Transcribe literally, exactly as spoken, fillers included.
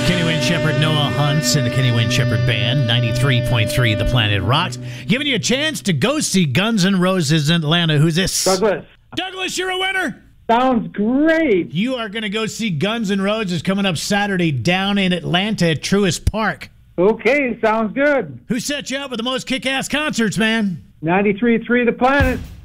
Kenny Wayne Shepherd, Noah Hunts, and the Kenny Wayne Shepherd Band, ninety-three point three The Planet Rocks, giving you a chance to go see Guns N' Roses in Atlanta. Who's this? Douglas. Douglas, you're a winner. Sounds great. You are going to go see Guns N' Roses coming up Saturday down in Atlanta at Truist Park. Okay, sounds good. Who set you up with the most kick-ass concerts, man? ninety-three point three The Planet.